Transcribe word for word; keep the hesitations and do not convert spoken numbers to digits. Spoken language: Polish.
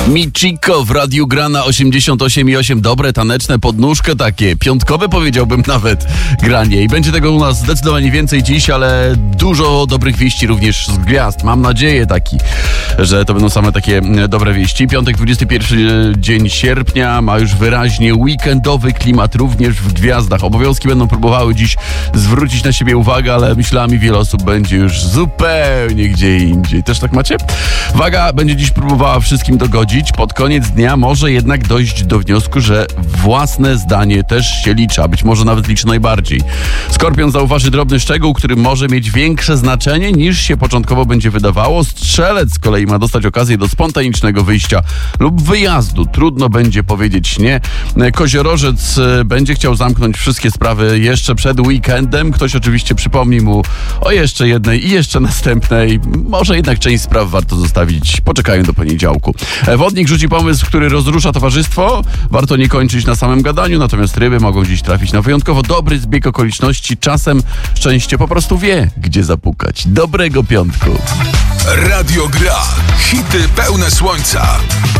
Michiko w Radiu gra na osiemdziesiąt osiem i osiem. Dobre, taneczne, podnóżkę takie. Piątkowe powiedziałbym nawet granie. I będzie tego u nas zdecydowanie więcej dziś, ale dużo dobrych wieści również z gwiazd. Mam nadzieję taki, że to będą same takie dobre wieści. Piątek, dwudziesty pierwszy dzień sierpnia ma już wyraźnie weekendowy klimat również w gwiazdach. Obowiązki będą próbowały dziś zwrócić na siebie uwagę, ale myślami wiele osób będzie już zupełnie gdzie indziej. Też tak macie? Waga będzie dziś próbowała wszystkim dogodzić. Pod koniec dnia może jednak dojść do wniosku, że własne zdanie też się liczy, a być może nawet liczy najbardziej. Skorpion zauważy drobny szczegół, który może mieć większe znaczenie niż się początkowo będzie wydawało. Strzelec z kolei ma dostać okazję do spontanicznego wyjścia lub wyjazdu. Trudno będzie powiedzieć nie. Koziorożec będzie chciał zamknąć wszystkie sprawy jeszcze przed weekendem. Ktoś oczywiście przypomni mu o jeszcze jednej i jeszcze następnej. Może jednak część spraw warto zostawić. Poczekają do poniedziałku. Wodnik rzuci pomysł, który rozrusza towarzystwo. Warto nie kończyć na samym gadaniu, natomiast ryby mogą dziś trafić na wyjątkowo dobry zbieg okoliczności. Czasem szczęście po prostu wie, gdzie zapukać. Dobrego piątku. Radio Gra. Hity pełne słońca.